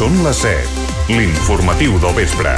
Són les 7. L'informatiu del vespre.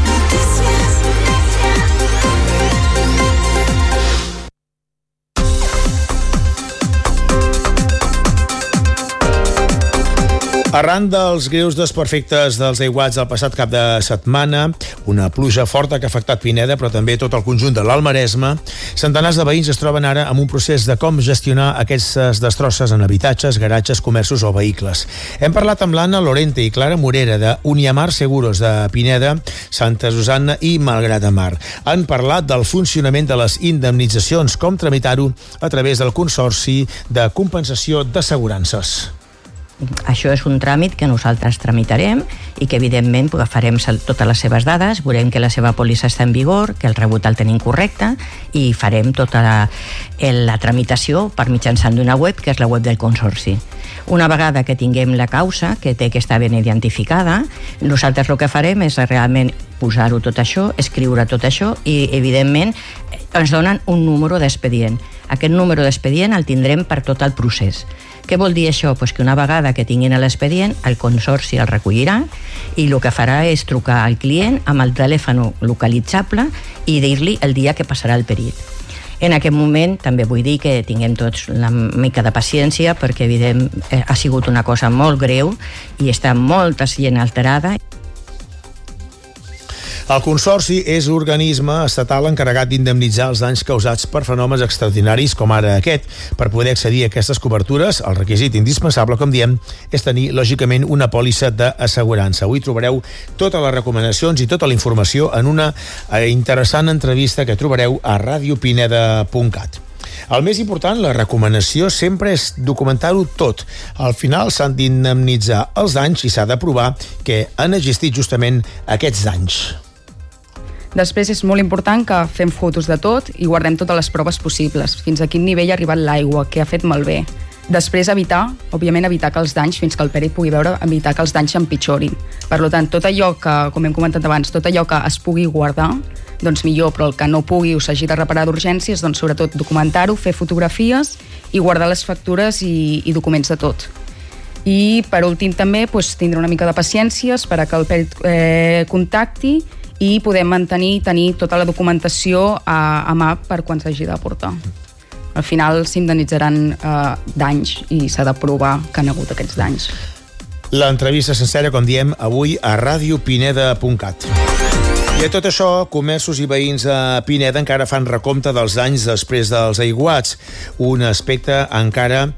Arran dels greus desperfectes dels aiguats del passat cap de setmana, una pluja forta que ha afectat Pineda, però també tot el conjunt de l'Alt Maresme, centenars de veïns es troben ara en un procés de com gestionar aquestes destrosses en habitatges, garatges, comerços o vehicles. Hem parlat amb l'Anna Lorente i Clara Morera de Uniamar Seguros de Pineda, Santa Susanna i Malgrat de Mar. Han parlat del funcionament de les indemnitzacions, com tramitar-ho a través del Consorci de Compensació d'Assegurances. Això és un tràmit que nosaltres tramitarem i que evidentment agafarem totes les seves dades, veurem que la seva pòlissa està en vigor, que el rebut el tenim correcte i farem tota la tramitació per mitjançant d'una web, que és la web del Consorci. Una vegada que tinguem la causa, que té que estar ben identificada, nosaltres el que farem és realment posar-ho tot això, escriure tot això i evidentment ens donen un número d'expedient. Aquest número d'expedient el tindrem per tot el procés. Què vol dir això? Pues que una vegada que tinguin l'expedient, el Consorci el recollirà i el que farà és trucar al client amb el telèfon localitzable i dir-li el dia que passarà el perit. En aquest moment també vull dir que tinguem tots una mica de paciència perquè evident ha sigut una cosa molt greu i està molta gent alterada. El Consorci és l'organisme estatal encarregat d'indemnitzar els danys causats per fenòmens extraordinaris com ara aquest. Per poder accedir a aquestes cobertures, el requisit indispensable, com diem, és tenir, lògicament, una pòlissa d'assegurança. Avui trobareu totes les recomanacions i tota la informació en una interessant entrevista que trobareu a radiopineda.cat. El més important, la recomanació, sempre és documentar-ho tot. Al final s'han d'indemnitzar els danys i s'ha de provar que han existit justament aquests danys. Després és molt important que fem fotos de tot i guardem totes les proves possibles, fins a quin nivell ha arribat l'aigua, què ha fet malbé. Després evitar que els danys, fins que el perit pugui veure, evitar que els danys empitjorin. Per tant, tot allò que, com hem comentat abans, tot allò que es pugui guardar, doncs millor, però el que no pugui o s'hagi de reparar d'urgències, doncs sobretot documentar-ho, fer fotografies i guardar les factures i documents de tot. I per últim també tindre una mica de paciència, esperar que el perit contacti i podem tenir tota la documentació a mà per quan s'hagi de portar. Al final s'indemnitzaran danys i s'ha de provar que han hagut aquests danys. L'entrevista sencera, com diem, avui a radiopineda.cat. I a tot això, comerços i veïns a Pineda encara fan recompte dels danys després dels aiguats. Un aspecte encara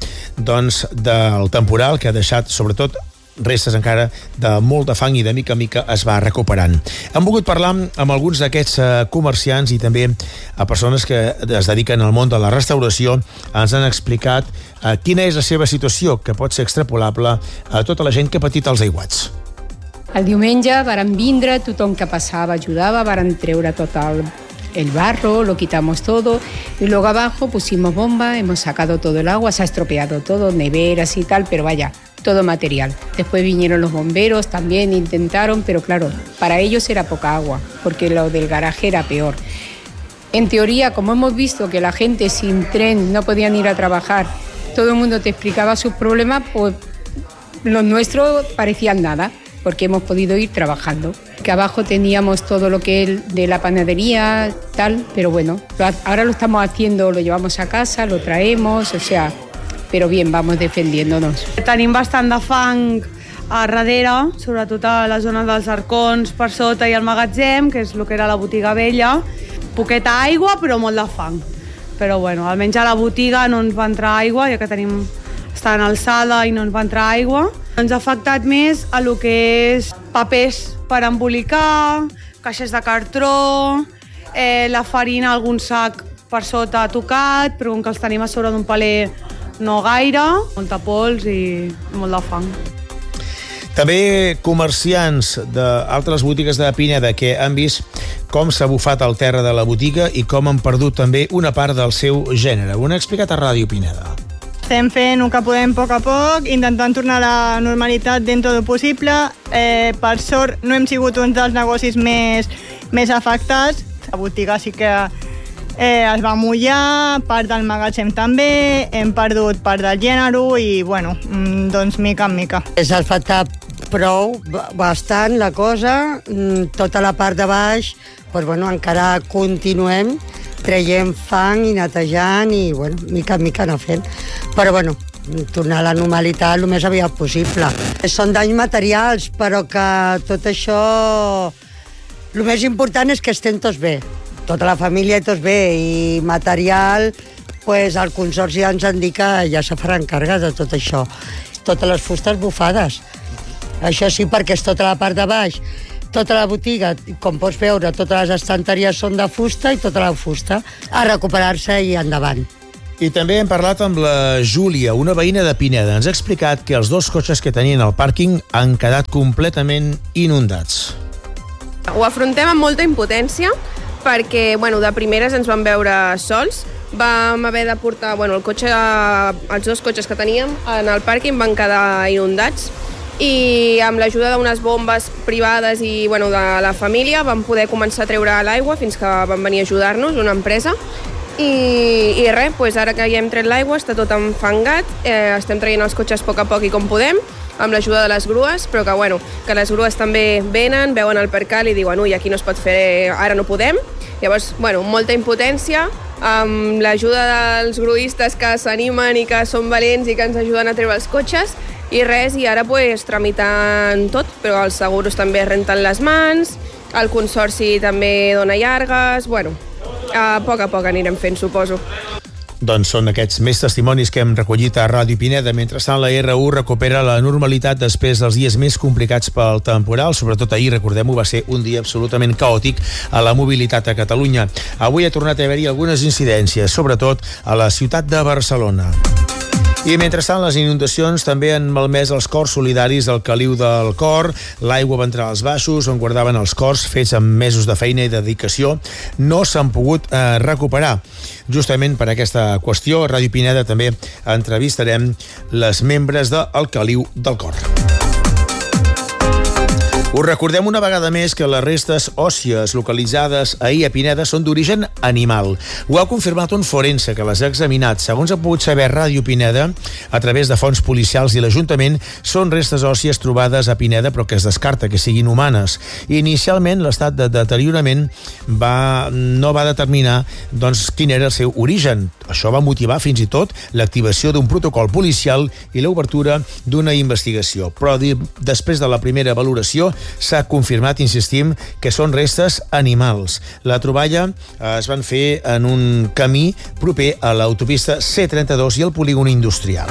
del temporal que ha deixat, sobretot, restes encara de molt de fang i de mica en mica es va recuperant. Hem volgut parlar amb alguns d'aquests comerciants i també a persones que es dediquen al món de la restauració. Ens han explicat quina és la seva situació, que pot ser extrapolable a tota la gent que ha patit els aiguats. El diumenge varen vindre, tothom que passava ajudava, varen treure tot el barro, lo quitamos todo y luego abajo pusimos bomba, hemos sacado todo el agua, se ha estropeado todo, neveras y tal, pero vaya, todo material. Después vinieron los bomberos, también intentaron, pero claro, para ellos era poca agua, porque lo del garaje era peor. En teoría, como hemos visto que la gente sin tren no podían ir a trabajar, todo el mundo te explicaba sus problemas, pues los nuestros parecían nada, porque hemos podido ir trabajando. Que abajo teníamos todo lo que es de la panadería, tal, pero bueno, ahora lo estamos haciendo, lo llevamos a casa, lo traemos, o sea, però bien, vamos defendiéndonos. Tenim bastant de fang a darrere, sobretot a la zona dels arcons per sota i el magatzem, que és el que era la botiga vella. Poqueta aigua, però molt de fang. Però bueno, almenys a la botiga no ens va entrar aigua, ja que està en alçada i no ens va entrar aigua. Ens ha afectat més a lo que és papers per embolicar, caixes de cartró, la farina, algun sac per sota ha tocat, però com que els tenim a sobre d'un paler no gaire, molta pols i molt de fang. També comerciants d'altres botigues de Pineda que han vist com s'ha bufat el terra de la botiga i com han perdut també una part del seu gènere. Ho han explicat a Ràdio Pineda. Estem fent el que podem a poc a poc, intentant tornar a la normalitat dentro del possible. Per sort no hem sigut uns dels negocis més afectats. La botiga sí que es va mullar, part del magatzem també, hem perdut part del gènere i, bueno, doncs mica en mica. És afectat prou, bastant la cosa, tota la part de baix, encara continuem traient fang i netejant i, mica en mica anar fent. Però, tornar a la normalitat el més aviat possible. Són danys materials, però que tot això... El més important és que estem tots bé, tota la família tots bé, i material, el Consorci ens han dit que ja se faran càrrega de tot això. Totes les fustes bufades. Això sí, perquè és tota la part de baix. Tota la botiga, com pots veure, totes les estanteries són de fusta i tota la fusta a recuperar-se i endavant. I també hem parlat amb la Júlia, una veïna de Pineda. Ens ha explicat que els 2 cotxes que tenien al pàrquing han quedat completament inundats. Ho afrontem amb molta impotència perquè, de primeres ens vam veure sols. Vam haver de portar, el cotxe, els 2 cotxes que teníem en el pàrquing van quedar inundats i amb l'ajuda d'unes bombes privades i de la família vam poder començar a treure l'aigua fins que van venir a ajudar-nos, una empresa. I res, ara que ja hem tret l'aigua està tot enfangat, estem traient els cotxes a poc i com podem, amb l'ajuda de les grues, però que les grues també venen, veuen el percal i diuen ui, aquí no es pot fer, ara no podem. Llavors, molta impotència, amb l'ajuda dels gruistes que s'animen i que són valents i que ens ajuden a treure els cotxes, i res, i ara tramitant tot, però els seguros també renten les mans, el Consorci també dona llargues, a poc anirem fent, suposo. Doncs són aquests més testimonis que hem recollit a Ràdio Pineda. Mentrestant, la R1 recupera la normalitat després dels dies més complicats pel temporal. Sobretot ahir, recordem-ho, va ser un dia absolutament caòtic a la mobilitat a Catalunya. Avui ha tornat a haver-hi algunes incidències, sobretot a la ciutat de Barcelona. I mentrestant, les inundacions també han malmès els cors solidaris del Caliu del Cor. L'aigua va entrar als baixos on guardaven els cors fets amb mesos de feina i dedicació. No s'han pogut recuperar. Justament per aquesta qüestió, a Ràdio Pineda també entrevistarem les membres del Caliu del Cor. Us recordem una vegada més que les restes òssies localitzades ahir a Pineda són d'origen animal. Ho ha confirmat un forense que les ha examinat. Segons ha pogut saber Ràdio Pineda, a través de fonts policials i l'Ajuntament, són restes òssies trobades a Pineda però que es descarta que siguin humanes. Inicialment, l'estat de deteriorament no va determinar quin era el seu origen. Això va motivar fins i tot l'activació d'un protocol policial i l'obertura d'una investigació. Però després de la primera valoració s'ha confirmat, insistim, que són restes animals. La troballa es van fer en un camí proper a l'autopista C32 i al polígon industrial.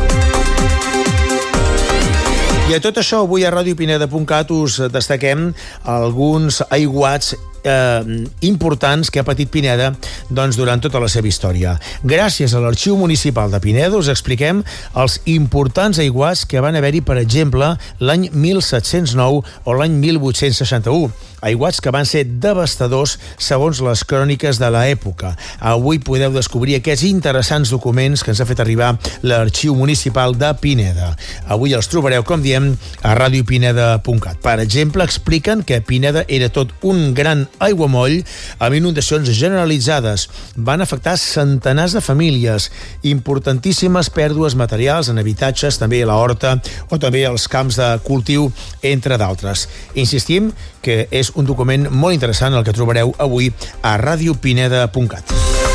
I a tot això, avui a radiopineda.cat us destaquem alguns aiguats importants que ha patit Pineda durant tota la seva història. Gràcies a l'Arxiu Municipal de Pineda us expliquem els importants aiguats que van haver-hi, per exemple, l'any 1709 o l'any 1861. Aiguats que van ser devastadors segons les cròniques de l'època. Avui podeu descobrir aquests interessants documents que ens ha fet arribar l'Arxiu Municipal de Pineda. Avui els trobareu, com diem, a radiopineda.cat. Per exemple, expliquen que Pineda era tot un gran aiguamoll amb inundacions generalitzades. Van afectar centenars de famílies, importantíssimes pèrdues materials en habitatges, també a la horta o també als camps de cultiu, entre d'altres. Insistim que és un document molt interessant el que trobareu avui a radiopineda.cat.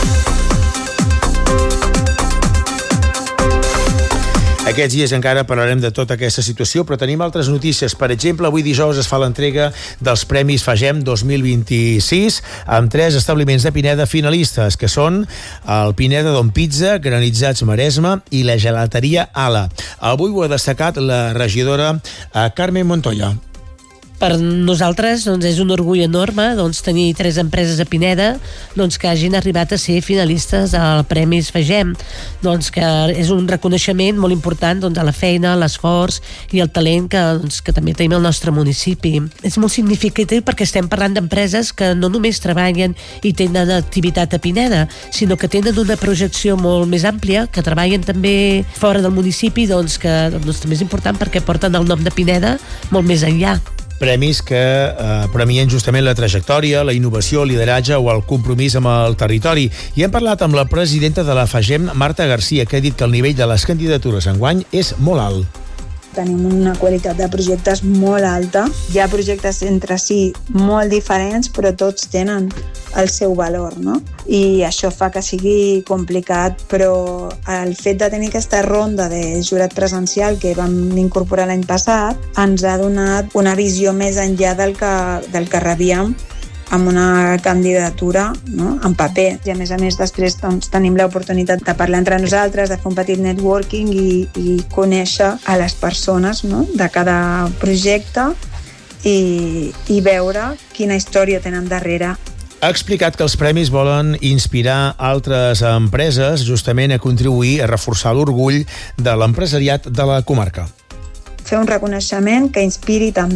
Aquests dies encara parlarem de tota aquesta situació, però tenim altres notícies. Per exemple, avui dijous es fa l'entrega dels Premis FAGEM 2026 amb 3 establiments de Pineda finalistes, que són el Pineda Don Pizza, Granitzats Maresme i la gelateria Ala. Avui ho ha destacat la regidora Carmen Montoya. Per nosaltres és un orgull enorme tenir 3 empreses a Pineda que hagin arribat a ser finalistes al Premis FAGEM, que és un reconeixement molt important a la feina, l'esforç i el talent que també tenim al nostre municipi. És molt significatiu perquè estem parlant d'empreses que no només treballen i tenen activitat a Pineda, sinó que tenen una projecció molt més àmplia, que treballen també fora del municipi, que també és important perquè porten el nom de Pineda molt més enllà. Premis que premien justament la trajectòria, la innovació, el lideratge o el compromís amb el territori. I hem parlat amb la presidenta de la FAGEM, Marta Garcia, que ha dit que el nivell de les candidatures enguany és molt alt. Tenim una qualitat de projectes molt alta. Hi ha projectes entre si molt diferents, però tots tenen el seu valor, no? I això fa que sigui complicat, però el fet de tenir aquesta ronda de jurat presencial que vam incorporar l'any passat ens ha donat una visió més enllà del que rebíem amb una candidatura, no?, en paper. I a més després doncs, tenim l'oportunitat de parlar entre nosaltres, de fer un petit networking i conèixer a les persones, no?, de cada projecte i veure quina història tenen darrere. Ha explicat que els premis volen inspirar altres empreses justament a contribuir a reforçar l'orgull de l'empresariat de la comarca. Fer un reconeixement que inspiri també